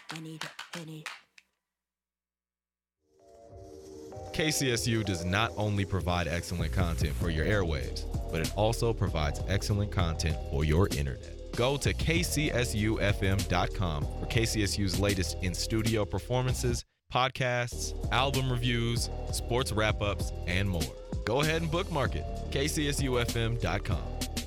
KCSU does not only provide excellent content for your airwaves, but it also provides excellent content for your internet. Go to kcsufm.com for KCSU's latest in-studio performances, podcasts, album reviews, sports wrap-ups, and more. Go ahead and bookmark it, kcsufm.com.